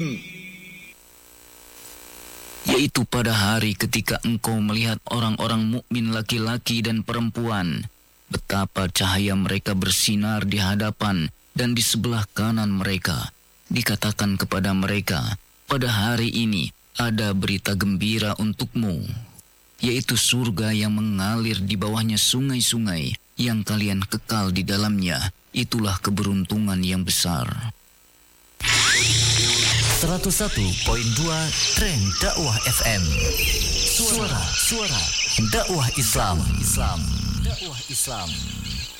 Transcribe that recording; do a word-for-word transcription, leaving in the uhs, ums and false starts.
Yaitu pada hari ketika engkau melihat orang-orang mukmin laki-laki dan perempuan, betapa cahaya mereka bersinar di hadapan dan di sebelah kanan mereka. Dikatakan kepada mereka, pada hari ini ada berita gembira untukmu, yaitu surga yang mengalir di bawahnya sungai-sungai yang kalian kekal di dalamnya. Itulah keberuntungan yang besar. seratus satu koma dua Trend Dakwah F M. Suara, suara dakwah Islam. Islam. Dakwah Islam.